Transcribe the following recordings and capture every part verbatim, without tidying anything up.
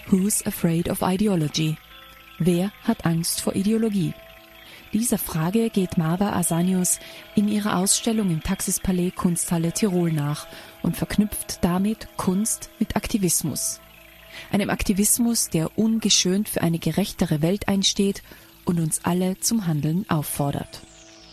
Who's Afraid of Ideology? Wer hat Angst vor Ideologie? Dieser Frage geht Marwa Asanius in ihrer Ausstellung im Taxispalais Kunsthalle Tirol nach und verknüpft damit Kunst mit Aktivismus. Einem Aktivismus, der ungeschönt für eine gerechtere Welt einsteht und uns alle zum Handeln auffordert.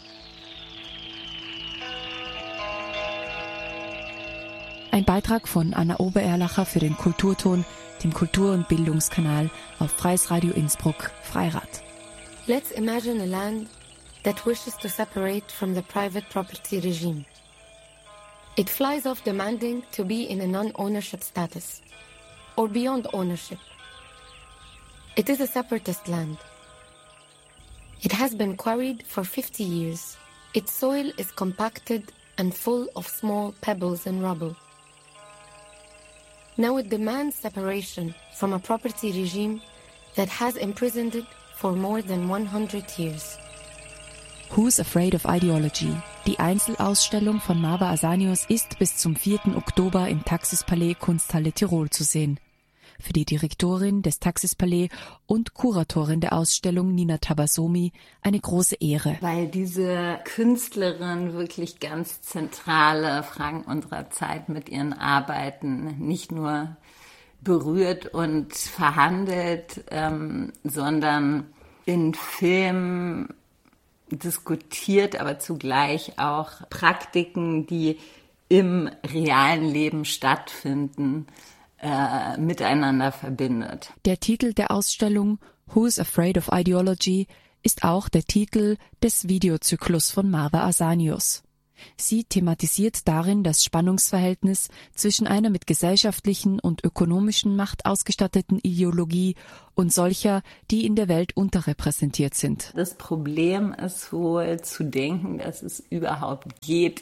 Ein Beitrag von Anna Obererlacher für den Kulturton, dem Kultur- und Bildungskanal auf Freies Radio Innsbruck, Freirad. Let's imagine a land that wishes to separate from the private property regime. It flies off demanding to be in a non-ownership status, or beyond ownership. It is a separatist land. It has been quarried for fifty years. Its soil is compacted and full of small pebbles and rubble. Now it demands separation from a property regime that has imprisoned it for more than one hundred years. Who's Afraid of Ideology? Die Einzelausstellung von Marwa Asanius ist bis zum vierten Oktober im Taxispalais Kunsthalle Tirol zu sehen. Für die Direktorin des Taxispalais und Kuratorin der Ausstellung Nina Tabasomi eine große Ehre. Weil diese Künstlerin wirklich ganz zentrale Fragen unserer Zeit mit ihren Arbeiten nicht nur berührt und verhandelt, ähm, sondern in Filmen diskutiert, aber zugleich auch Praktiken, die im realen Leben stattfinden, äh, miteinander verbindet. Der Titel der Ausstellung Who's Afraid of Ideology ist auch der Titel des Videozyklus von Marwa Asanius. Sie thematisiert darin das Spannungsverhältnis zwischen einer mit gesellschaftlichen und ökonomischen Macht ausgestatteten Ideologie und solcher, die in der Welt unterrepräsentiert sind. Das Problem ist wohl zu denken, dass es überhaupt geht,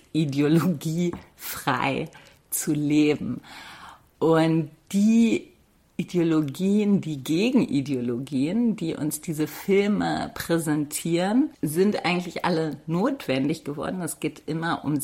ideologiefrei zu leben. Und die Ideologien, die Gegenideologien, die uns diese Filme präsentieren, sind eigentlich alle notwendig geworden. Es geht immer um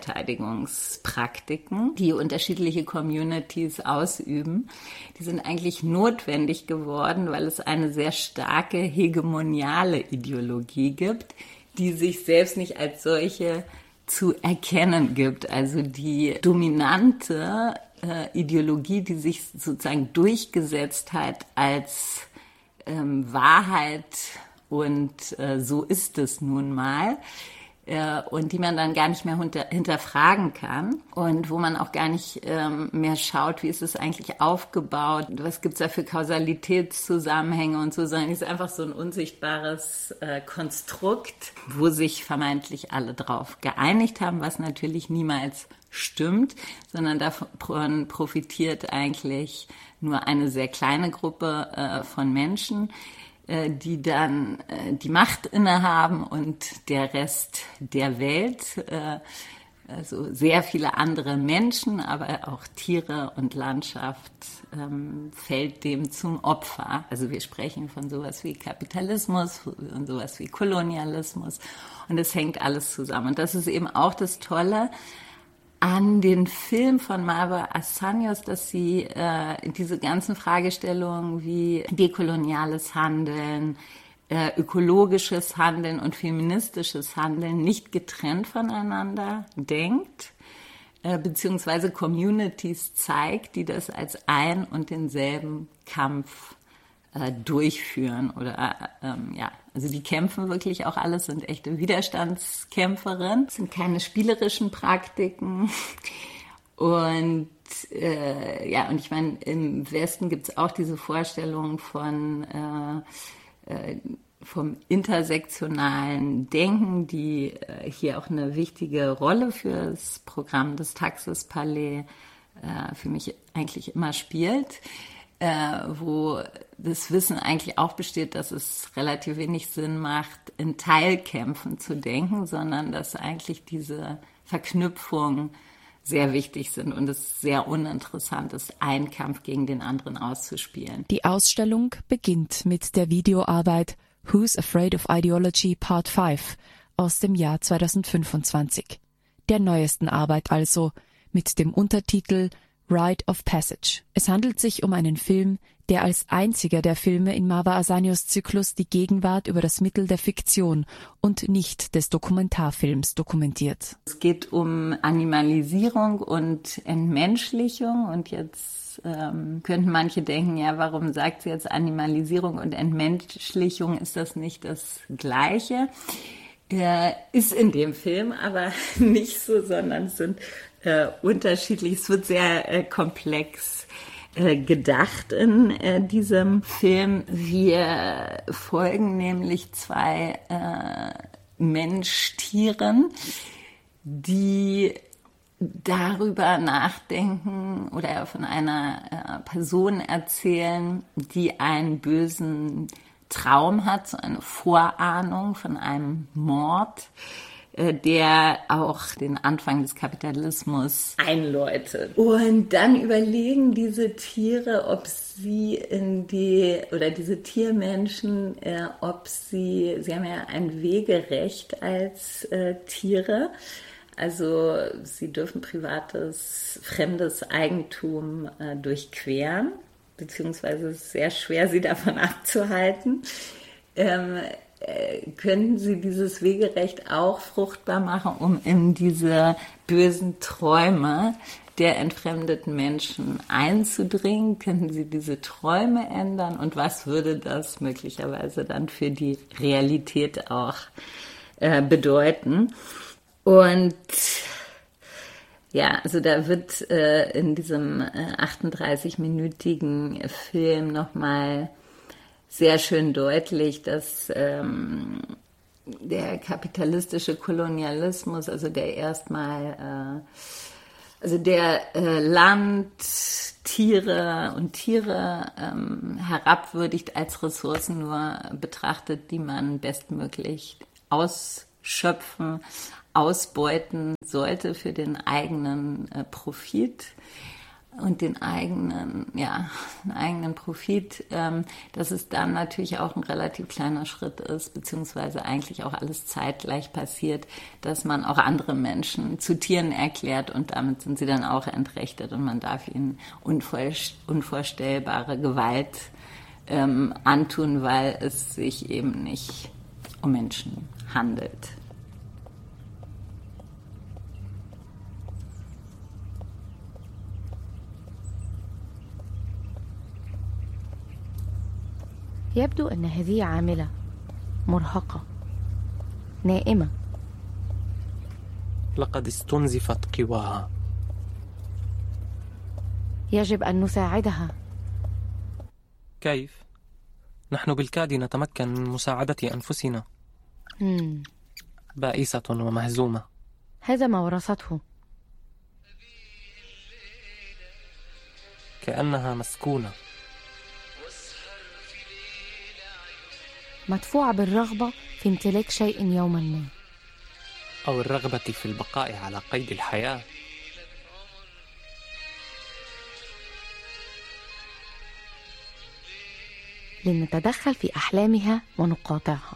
Selbstverteidigungspraktiken, die unterschiedliche Communities ausüben. Die sind eigentlich notwendig geworden, weil es eine sehr starke hegemoniale Ideologie gibt, die sich selbst nicht als solche zu erkennen gibt. Also die dominante Ideologie, die sich sozusagen durchgesetzt hat als ähm, Wahrheit und äh, so ist es nun mal äh, und die man dann gar nicht mehr hinter, hinterfragen kann und wo man auch gar nicht ähm, mehr schaut, wie ist es eigentlich aufgebaut, was gibt's da für Kausalitätszusammenhänge und so, sondern es ist einfach so ein unsichtbares äh, Konstrukt, wo sich vermeintlich alle drauf geeinigt haben, was natürlich niemals stimmt, sondern davon profitiert eigentlich nur eine sehr kleine Gruppe äh, von Menschen, äh, die dann äh, die Macht innehaben und der Rest der Welt, äh, also sehr viele andere Menschen, aber auch Tiere und Landschaft ähm, fällt dem zum Opfer. Also wir sprechen von sowas wie Kapitalismus und sowas wie Kolonialismus und das hängt alles zusammen. Und das ist eben auch das Tolle an den Film von Marwa Asanius, dass sie äh, diese ganzen Fragestellungen wie dekoloniales Handeln, äh, ökologisches Handeln und feministisches Handeln nicht getrennt voneinander denkt, äh, beziehungsweise Communities zeigt, die das als ein und denselben Kampf äh, durchführen oder äh, ähm, ja, also die kämpfen wirklich auch alles, sind echte Widerstandskämpferinnen, sind keine spielerischen Praktiken und äh, ja, und ich meine, im Westen gibt es auch diese Vorstellung von äh, äh, vom intersektionalen Denken, die äh, hier auch eine wichtige Rolle für das Programm des Taxispalais äh, für mich eigentlich immer spielt. Äh, wo das Wissen eigentlich auch besteht, dass es relativ wenig Sinn macht, in Teilkämpfen zu denken, sondern dass eigentlich diese Verknüpfungen sehr wichtig sind und es sehr uninteressant ist, einen Kampf gegen den anderen auszuspielen. Die Ausstellung beginnt mit der Videoarbeit Who's Afraid of Ideology Part fünf aus dem Jahr zweitausendfünfundzwanzig. Der neuesten Arbeit also, mit dem Untertitel Rite of Passage. Es handelt sich um einen Film, der als einziger der Filme in Marwa Asanios Zyklus die Gegenwart über das Mittel der Fiktion und nicht des Dokumentarfilms dokumentiert. Es geht um Animalisierung und Entmenschlichung und jetzt ähm, könnten manche denken, ja, warum sagt sie jetzt Animalisierung und Entmenschlichung? Ist das nicht das Gleiche? Äh, ist in dem Film aber nicht so, sondern es sind äh, unterschiedlich. Es wird sehr äh, komplex äh, gedacht in äh, diesem Film. Wir folgen nämlich zwei äh, Mensch-Tieren, die darüber nachdenken oder von einer äh, Person erzählen, die einen bösen Traum hat, so eine Vorahnung von einem Mord, äh, der auch den Anfang des Kapitalismus einläutet. Und dann überlegen diese Tiere, ob sie in die, oder diese Tiermenschen, äh, ob sie, sie haben ja ein Wegerecht als äh, Tiere, also sie dürfen privates, fremdes Eigentum äh, durchqueren, beziehungsweise es ist sehr schwer, sie davon abzuhalten. Ähm, äh, könnten sie dieses Wegerecht auch fruchtbar machen, um in diese bösen Träume der entfremdeten Menschen einzudringen? Könnten sie diese Träume ändern? Und was würde das möglicherweise dann für die Realität auch äh, bedeuten? Und ja, also da wird äh, in diesem äh, achtunddreißig-minütigen Film nochmal sehr schön deutlich, dass ähm, der kapitalistische Kolonialismus, also der erstmal, äh, also der äh, Land, Tiere und Tiere ähm, herabwürdigt als Ressourcen nur betrachtet, die man bestmöglich ausschöpfen, ausbeuten sollte für den eigenen äh, Profit und den eigenen, ja, den eigenen Profit, ähm, dass es dann natürlich auch ein relativ kleiner Schritt ist, beziehungsweise eigentlich auch alles zeitgleich passiert, dass man auch andere Menschen zu Tieren erklärt und damit sind sie dann auch entrechtet und man darf ihnen unvor, unvorstellbare Gewalt ähm, antun, weil es sich eben nicht um Menschen handelt. يبدو أن هذه عاملة مرهقة نائمة. لقد استنزفت قواها. يجب أن نساعدها. كيف؟ نحن بالكاد نتمكن من مساعدة أنفسنا. مم. بائسة ومهزومة. هذا ما ورثته. كأنها مسكونة. مدفوعة بالرغبة في امتلاك شيء يوما ما. أو الرغبة في البقاء على قيد الحياة. لنتدخل في أحلامها ونقاطعها.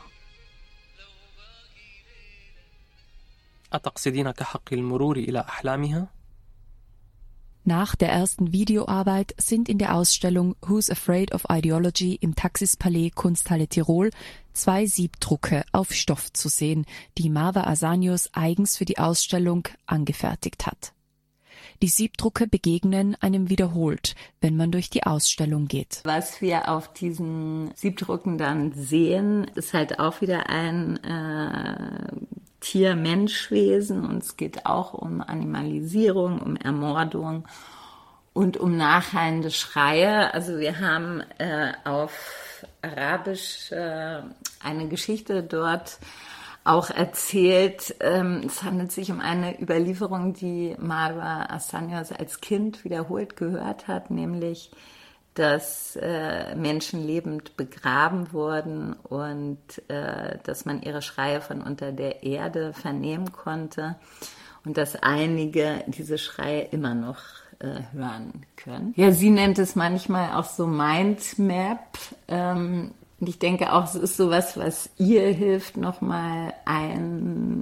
أتقصدين كحق المرور إلى أحلامها؟ Nach der ersten Videoarbeit sind in der Ausstellung Who's Afraid of Ideology im Taxispalais Kunsthalle Tirol zwei Siebdrucke auf Stoff zu sehen, die Marwa Asanios eigens für die Ausstellung angefertigt hat. Die Siebdrucke begegnen einem wiederholt, wenn man durch die Ausstellung geht. Was wir auf diesen Siebdrucken dann sehen, ist halt auch wieder ein äh, Tier-Mensch-Wesen und es geht auch um Animalisierung, um Ermordung und um nachhallende Schreie. Also wir haben äh, auf Arabisch äh, eine Geschichte dort auch erzählt. Ähm, es handelt sich um eine Überlieferung, die Marwa Asanios als Kind wiederholt gehört hat, nämlich dass äh, Menschen lebend begraben wurden und äh, dass man ihre Schreie von unter der Erde vernehmen konnte und dass einige diese Schreie immer noch äh, hören können. Ja, sie nennt es manchmal auch so Mindmap. Ähm, und ich denke auch, es ist sowas, was ihr hilft, nochmal ein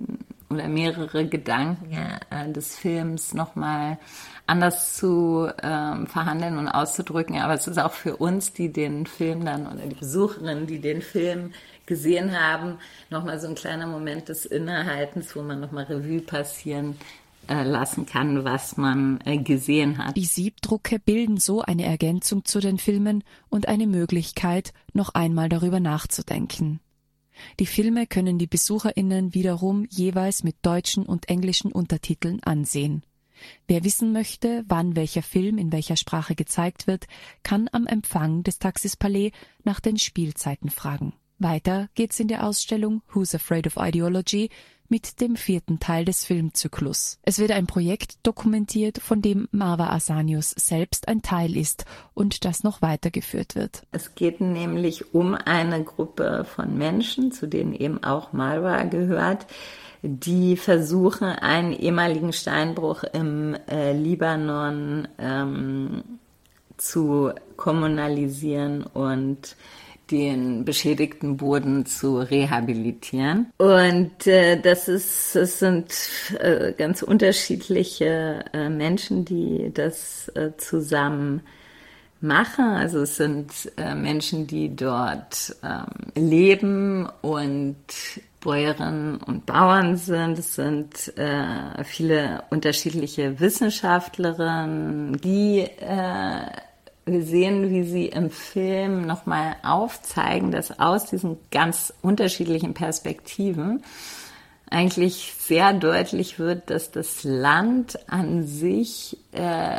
oder mehrere Gedanken äh, des Films nochmal anders zu ähm, verhandeln und auszudrücken. Aber es ist auch für uns, die den Film dann, oder die Besucherinnen, die den Film gesehen haben, nochmal so ein kleiner Moment des Innehaltens, wo man nochmal Revue passieren äh, lassen kann, was man äh, gesehen hat. Die Siebdrucke bilden so eine Ergänzung zu den Filmen und eine Möglichkeit, noch einmal darüber nachzudenken. Die Filme können die BesucherInnen wiederum jeweils mit deutschen und englischen Untertiteln ansehen. Wer wissen möchte, wann welcher Film in welcher Sprache gezeigt wird, kann am Empfang des Taxis-Palais nach den Spielzeiten fragen. Weiter geht's in der Ausstellung Who's Afraid of Ideology mit dem vierten Teil des Filmzyklus. Es wird ein Projekt dokumentiert, von dem Marwa Asanius selbst ein Teil ist und das noch weitergeführt wird. Es geht nämlich um eine Gruppe von Menschen, zu denen eben auch Marwa gehört, die versuchen, einen ehemaligen Steinbruch im äh, Libanon ähm, zu kommunalisieren und den beschädigten Boden zu rehabilitieren. Und äh, das ist, das sind äh, ganz unterschiedliche äh, Menschen, die das äh, zusammen machen. Also es sind äh, Menschen, die dort ähm, leben und Bäuerinnen und Bauern sind. Es sind äh, viele unterschiedliche Wissenschaftlerinnen, die äh, wir sehen, wie sie im Film nochmal aufzeigen, dass aus diesen ganz unterschiedlichen Perspektiven eigentlich sehr deutlich wird, dass das Land an sich äh,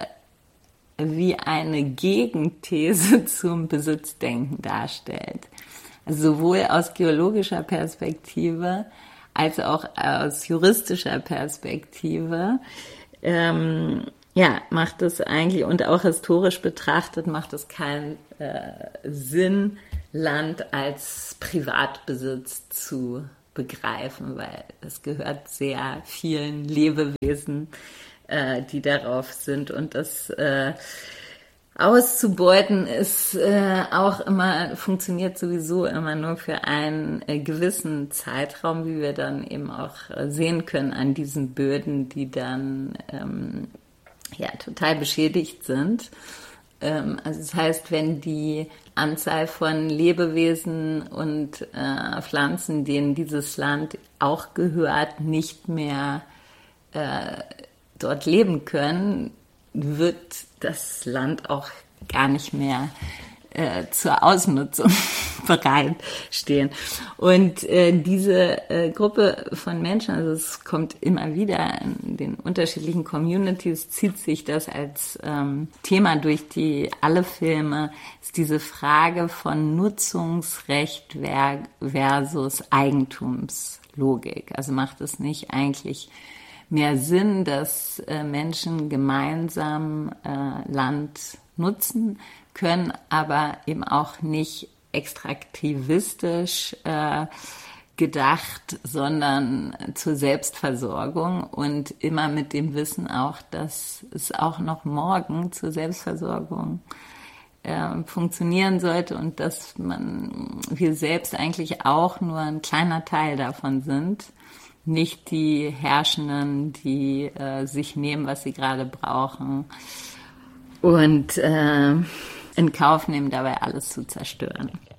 wie eine Gegenthese zum Besitzdenken darstellt. Also sowohl aus geologischer Perspektive als auch aus juristischer Perspektive. Ähm, Ja, macht es eigentlich, und auch historisch betrachtet, macht es keinen äh, Sinn, Land als Privatbesitz zu begreifen, weil es gehört sehr vielen Lebewesen, äh, die darauf sind. Und das äh, auszubeuten ist äh, auch immer, funktioniert sowieso immer nur für einen äh, gewissen Zeitraum, wie wir dann eben auch äh, sehen können an diesen Böden, die dann ähm, ja, total beschädigt sind. Ähm, also das heißt, wenn die Anzahl von Lebewesen und äh, Pflanzen, denen dieses Land auch gehört, nicht mehr äh, dort leben können, wird das Land auch gar nicht mehr äh, zur Ausnutzung bereitstehen. Und äh, diese äh, Gruppe von Menschen, also es kommt immer wieder in den unterschiedlichen Communities, zieht sich das als ähm, Thema durch die alle Filme, ist diese Frage von Nutzungsrecht ver- versus Eigentumslogik. Also macht es nicht eigentlich mehr Sinn, dass äh, Menschen gemeinsam äh, Land nutzen können, aber eben auch nicht extraktivistisch äh, gedacht, sondern zur Selbstversorgung und immer mit dem Wissen auch, dass es auch noch morgen zur Selbstversorgung äh, funktionieren sollte und dass man wir selbst eigentlich auch nur ein kleiner Teil davon sind. Nicht die Herrschenden, die äh, sich nehmen, was sie gerade brauchen und äh, in Kauf nehmen, dabei alles zu zerstören.